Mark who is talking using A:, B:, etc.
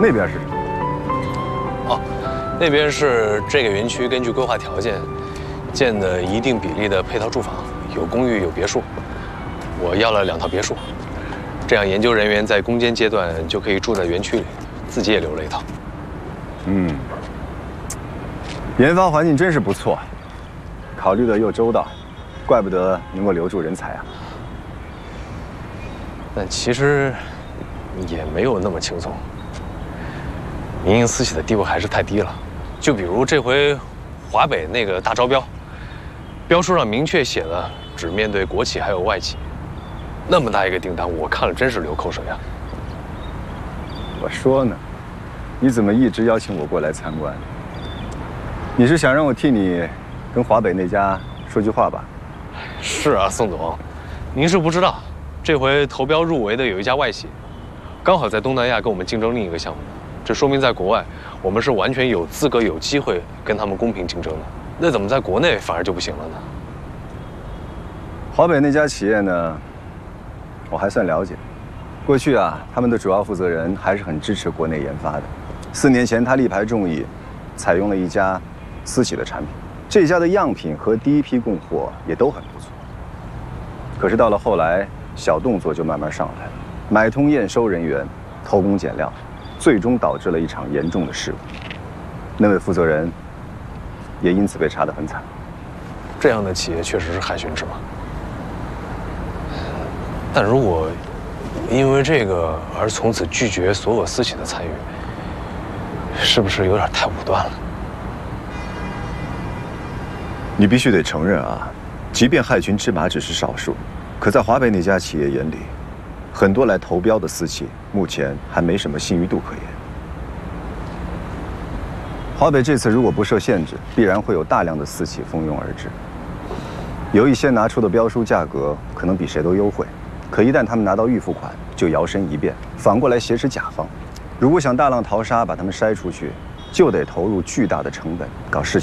A: 那边是什么？
B: 哦，那边是这个园区根据规划条件建的一定比例的配套住房，有公寓有别墅。我要了2套别墅，这样研究人员在攻坚阶段就可以住在园区里，自己也留了一套。
A: 嗯，研发环境真是不错，考虑的又周到，怪不得能够留住人才啊。
B: 但其实也没有那么轻松。民营私企的地位还是太低了。就比如这回华北那个大招标，标书上明确写了只面对国企还有外企，那么大一个订单，我看了真是流口水啊。
A: 我说呢，你怎么一直邀请我过来参观？你是想让我替你跟华北那家说句话吧？
B: 是啊，宋总，您是不知道，这回投标入围的有一家外企，刚好在东南亚跟我们竞争另一个项目，这说明在国外我们是完全有资格、有机会跟他们公平竞争的。那怎么在国内反而就不行了呢？
A: 华北那家企业呢，我还算了解。过去啊，他们的主要负责人还是很支持国内研发的。4年前，他力排众议，采用了一家私企的产品，这家的样品和第一批供货也都很不错。可是到了后来，小动作就慢慢上来了，买通验收人员，偷工减料，最终导致了一场严重的事故。那位负责人也因此被查得很惨。
B: 这样的企业确实是害群之马。但如果因为这个而从此拒绝所有私企的参与，是不是有点太武断了？
A: 你必须得承认啊，即便害群之马只是少数，可在华北那家企业眼里，很多来投标的私企目前还没什么信誉度可言。华北这次如果不设限制，必然会有大量的私企蜂拥而至。有一些拿出的标书价格可能比谁都优惠，可一旦他们拿到预付款，就摇身一变，反过来挟持甲方。如果想大浪淘沙把他们筛出去，就得投入巨大的成本搞市场